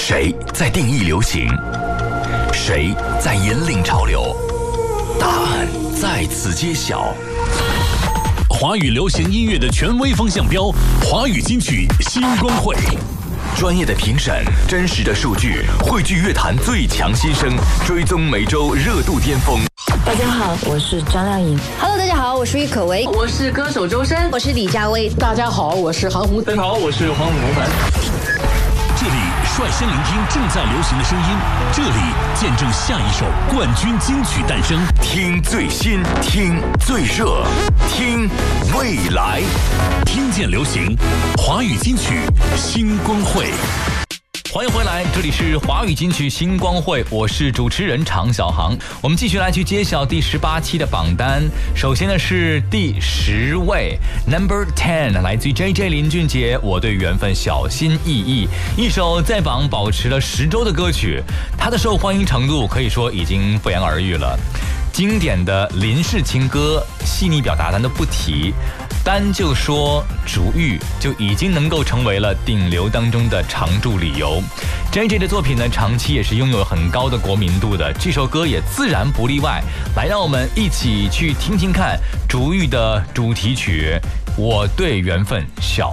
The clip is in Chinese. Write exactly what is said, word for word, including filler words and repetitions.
谁在定义流行？谁在引领潮流？答案在此揭晓。 华语流行音乐的权威风向标，华语金曲星光会。 专业的评审，真实的数据，汇聚乐坛最强新声，追踪每周热度巅峰。 大家好，我是张靓颖。 Hello， 大家好，我是郁可唯。 我是歌手周深。 我是李佳薇。 大家好，我是韩红。 大家好，我是黄伟文。 这里率先聆听正在流行的声音，这里见证下一首冠军金曲诞生。 听最新，听最热，听未来， 听见流行，华语金曲星光会。 欢迎回来，这里是华语金曲星光会，我是主持人常小航。我们继续来去揭晓第十八期的榜单。首先呢是第十位 ，Number Ten， 来自于 J J 林俊杰，《我对缘分小心翼翼》，一首在榜保持了十周的歌曲，它的受欢迎程度可以说已经不言而喻了。经典的林氏情歌，细腻表达咱都不提。单就说竹玉就已经能够成为了顶流当中的常驻理由。J J 的作品呢，长期也是拥有很高的国民度的，这首歌也自然不例外。来，让我们一起去听听看竹玉的主题曲《我对缘分小